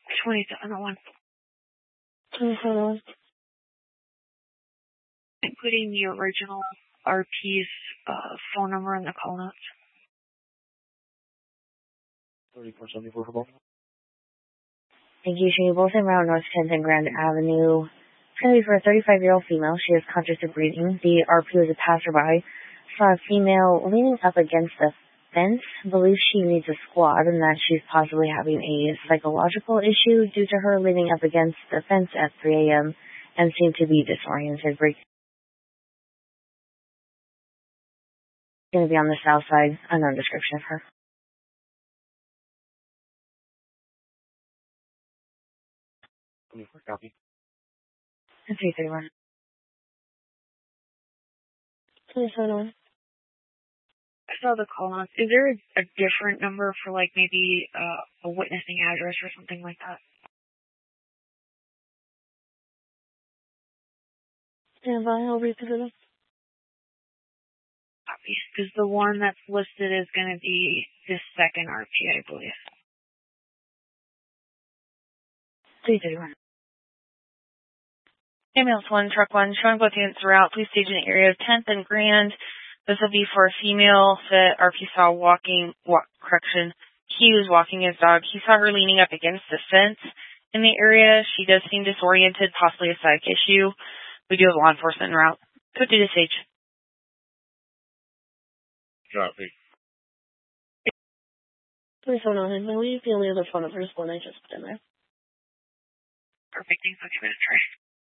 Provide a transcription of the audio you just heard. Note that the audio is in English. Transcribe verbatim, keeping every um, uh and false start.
twenty-seven oh one. twenty-seven oh one. I'm putting the original R P's uh, phone number in the call notes. thirty-four seventy-four for both. Thank you. Showing both in route North tenth and Grand Avenue. Currently for a thirty-five-year-old female, she has conscious of breathing. The R P was a passerby. Saw a female leaning up against the fence. Believes she needs a squad and that she's possibly having a psychological issue due to her leaning up against the fence at three a.m. and seemed to be disoriented. Break- going to be on the south side. Unknown description of her. twenty-four copy. three thirty-one. twenty-seven oh one. I saw the call notes. Is there a, a different number for, like, maybe uh, a witnessing address or something like that? Stand by. I'll read through them. Copy. Because the one that's listed is going to be this second R P, I believe. three thirty-one. Ambulance one, truck one, showing both units throughout. Please stage in the area of tenth and Grand. This will be for a female that R P saw walking, walk, correction, he was walking his dog. He saw her leaning up against the fence in the area. She does seem disoriented, possibly a psych issue. We do have law enforcement en route. Go to the stage. Copy. twenty-seven oh one. I believe the only other phone number is one I just put in there. Perfect. Thanks. I'll give it a try.